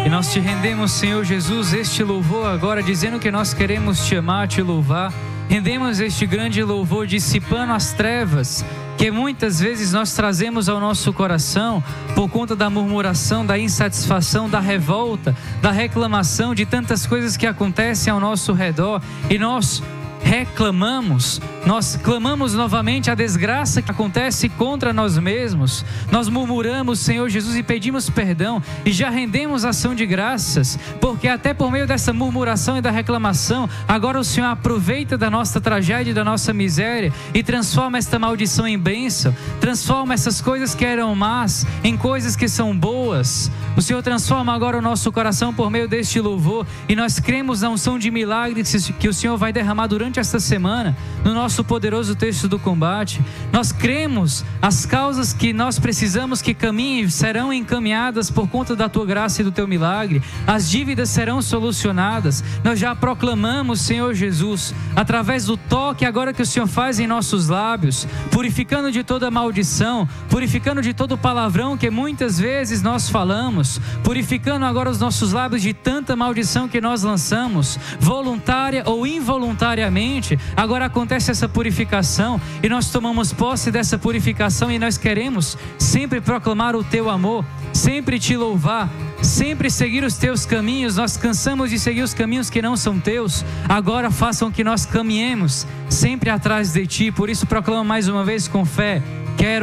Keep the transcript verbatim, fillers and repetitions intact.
E nós te rendemos, Senhor Jesus, este louvor agora, dizendo que nós queremos te amar, te louvar. Rendemos este grande louvor dissipando as trevas que muitas vezes nós trazemos ao nosso coração por conta da murmuração, da insatisfação, da revolta, da reclamação, de tantas coisas que acontecem ao nosso redor. E nós reclamamos, nós clamamos novamente a desgraça que acontece contra nós mesmos. Nós murmuramos, Senhor Jesus, e pedimos perdão e já rendemos ação de graças, porque até por meio dessa murmuração e da reclamação, agora o Senhor aproveita da nossa tragédia e da nossa miséria e transforma esta maldição em bênção, transforma essas coisas que eram más em coisas que são boas. O Senhor transforma agora o nosso coração por meio deste louvor, e nós cremos na unção de milagres que o Senhor vai derramar durante esta semana, no nosso poderoso texto do combate. Nós cremos as causas que nós precisamos que caminhem serão encaminhadas por conta da tua graça e do teu milagre. As dívidas serão solucionadas. Nós já proclamamos, Senhor Jesus, através do toque agora que o Senhor faz em nossos lábios, purificando de toda maldição, purificando de todo palavrão que muitas vezes nós falamos, purificando agora os nossos lábios de tanta maldição que nós lançamos, voluntária ou involuntariamente. Agora acontece essa purificação e nós tomamos posse dessa purificação, e nós queremos sempre proclamar o teu amor, sempre te louvar, sempre seguir os teus caminhos. Nós cansamos de seguir os caminhos que não são teus. Agora façam que nós caminhemos sempre atrás de ti. Por isso proclama mais uma vez com fé: quero